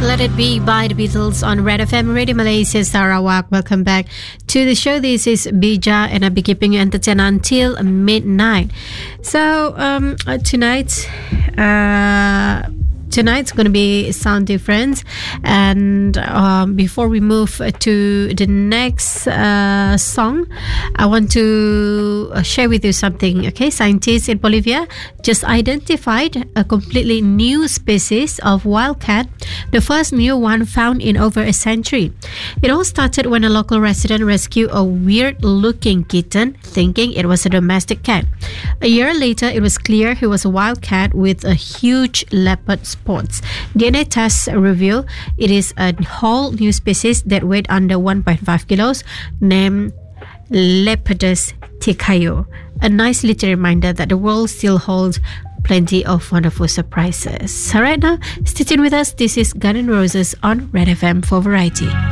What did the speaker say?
Let It Be by the Beatles on Red FM Radio Malaysia Sarawak. Welcome back to the show. This is Bija and I'll be keeping you entertained until midnight. So tonight's going to be sound difference, and before we move to the next song, I want to share with you something. Okay, scientists in Bolivia just identified a completely new species of wildcat, the first new one found in over a century. It all started when a local resident rescued a weird-looking kitten, thinking it was a domestic cat. A year later, it was clear he was a wildcat with a huge leopard spots. DNA tests reveal it is a whole new species that weighed under 1.5 kilos, named Leopardus ticayo. A nice little reminder that the world still holds plenty of wonderful surprises. All right, now, stay tuned with us. This is Guns N' Roses on Red FM for Variety.